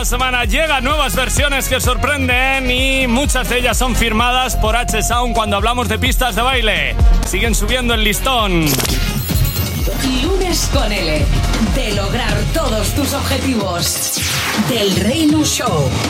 Cada semana llegan nuevas versiones que sorprenden y muchas de ellas son firmadas por H-Sound cuando hablamos de pistas de baile. Siguen subiendo el listón. Lunes con L. De lograr todos tus objetivos. Del Reino Show.